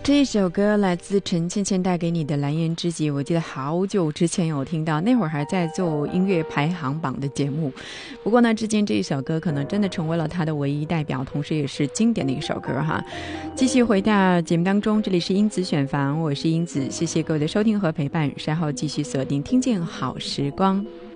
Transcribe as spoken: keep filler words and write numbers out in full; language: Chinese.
这一首歌来自陈倩倩带给你的蓝颜知己，我记得好久之前有听到，那会儿还在做音乐排行榜的节目。不过呢，至今这一首歌可能真的成为了他的唯一代表，同时也是经典的一首歌哈。继续回到节目当中，这里是英子选房，我是英子，谢谢各位的收听和陪伴，稍后继续锁定听见好时光。